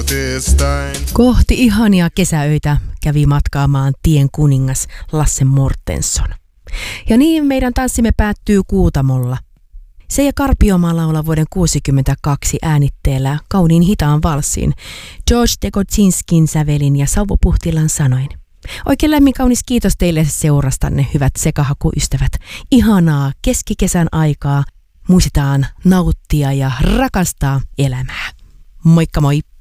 Kohti ihania kesäöitä kävi matkaamaan tien kuningas Lasse Mortensson. Ja niin meidän tanssimme päättyy Kuutamolla. Seija Karpiomaa laulaa vuoden 1962 äänitteellä kauniin hitaan valssin George Tekotsinskin sävelin ja Sauvo Puhtilan sanoin. Oikein lämmin kaunis kiitos teille seurastanne, hyvät sekahakuystävät. Ihanaa keskikesän aikaa. Muistetaan nauttia ja rakastaa elämää. Moikka moi!